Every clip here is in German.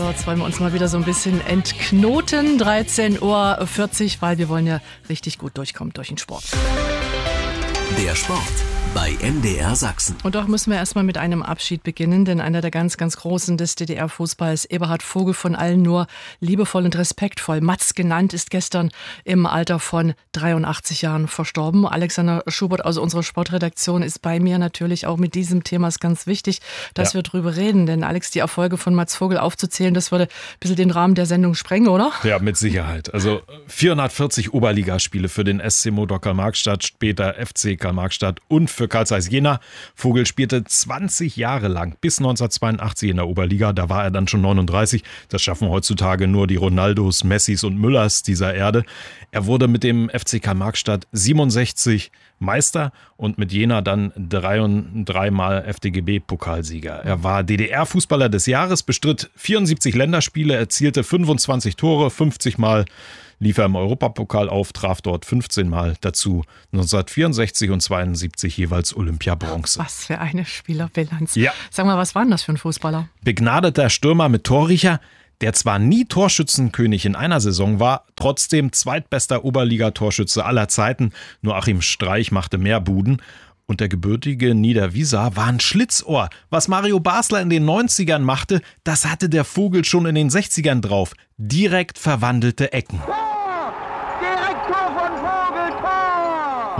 So, jetzt wollen wir uns mal wieder so ein bisschen entknoten. 13:40 Uhr, weil wir wollen ja richtig gut durchkommen durch den Sport. Der Sport bei MDR Sachsen. Und doch müssen wir erstmal mit einem Abschied beginnen, denn einer der ganz, ganz Großen des DDR-Fußballs, Eberhard Vogel, von allen nur liebevoll und respektvoll Matz genannt, ist gestern im Alter von 83 Jahren verstorben. Alexander Schubert aus unserer Sportredaktion ist bei mir natürlich auch mit diesem Thema. Ist ganz wichtig, dass wir drüber reden, denn Alex, die Erfolge von Matz Vogel aufzuzählen, das würde ein bisschen den Rahmen der Sendung sprengen, oder? Ja, mit Sicherheit. Also 440 Oberligaspiele für den SC Motor Karl-Marx-Stadt, später FC Karl-Marx-Stadt und für Carl Zeiss Jena. Vogel spielte 20 Jahre lang bis 1982 in der Oberliga. Da war er dann schon 39. Das schaffen heutzutage nur die Ronaldos, Messis und Müllers dieser Erde. Er wurde mit dem FC Karl-Marx-Stadt 67 Meister und mit Jena dann dreimal FDGB-Pokalsieger. Er war DDR-Fußballer des Jahres, bestritt 74 Länderspiele, erzielte 25 Tore, 50 Mal lief er im Europapokal auf, traf dort 15 Mal, dazu 1964 und 72 jeweils Olympia-Bronze. Was für eine Spielerbilanz. Ja. Sag mal, was war denn das für ein Fußballer? Begnadeter Stürmer mit Torriecher, der zwar nie Torschützenkönig in einer Saison war, trotzdem zweitbester Oberligatorschütze aller Zeiten. Nur Achim Streich machte mehr Buden. Und der gebürtige Niederwieser war ein Schlitzohr. Was Mario Basler in den 90ern machte, das hatte der Vogel schon in den 60ern drauf. Direkt verwandelte Ecken. Direkt Tor von Vogel, Tor!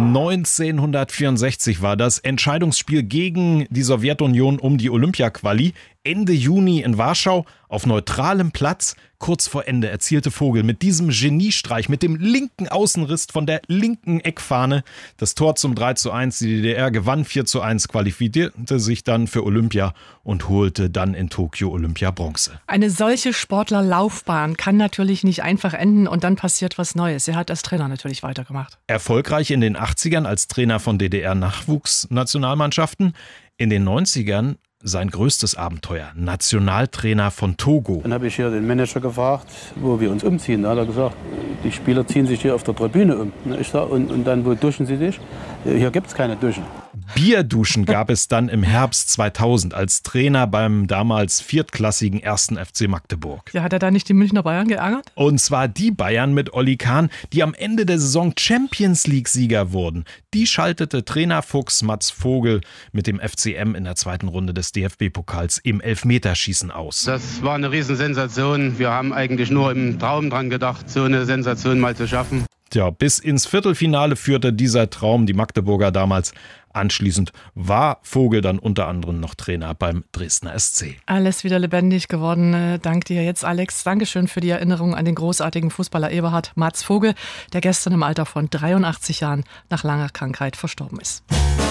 1964 war das Entscheidungsspiel gegen die Sowjetunion um die Olympia-Quali. Ende Juni in Warschau auf neutralem Platz. Kurz vor Ende erzielte Vogel mit diesem Geniestreich, mit dem linken Außenriss von der linken Eckfahne das Tor zum 3:1. Die DDR gewann 4:1, qualifizierte sich dann für Olympia und holte dann in Tokio Olympia-Bronze. Eine solche Sportlerlaufbahn kann natürlich nicht einfach enden und dann passiert was Neues. Er hat als Trainer natürlich weitergemacht. Erfolgreich in den 80ern als Trainer von DDR-Nachwuchsnationalmannschaften. In den 90ern sein größtes Abenteuer, Nationaltrainer von Togo. Dann habe ich hier den Manager gefragt, wo wir uns umziehen. Da hat er gesagt, die Spieler ziehen sich hier auf der Tribüne um. Ich sag, und dann, wo duschen sie sich? Hier gibt es keine Duschen. Bierduschen gab es dann im Herbst 2000 als Trainer beim damals viertklassigen 1. FC Magdeburg. Ja, hat er da nicht die Münchner Bayern geärgert? Und zwar die Bayern mit Olli Kahn, die am Ende der Saison Champions-League-Sieger wurden. Die schaltete Trainerfuchs Matz Vogel mit dem FCM in der zweiten Runde des DFB-Pokals im Elfmeterschießen aus. Das war eine Riesensensation. Wir haben eigentlich nur im Traum dran gedacht, so eine Sensation mal zu schaffen. Tja, bis ins Viertelfinale führte dieser Traum die Magdeburger damals. Anschließend war Vogel dann unter anderem noch Trainer beim Dresdner SC. Alles wieder lebendig geworden. Dank dir jetzt, Alex. Dankeschön für die Erinnerung an den großartigen Fußballer Eberhard Matz Vogel, der gestern im Alter von 83 Jahren nach langer Krankheit verstorben ist.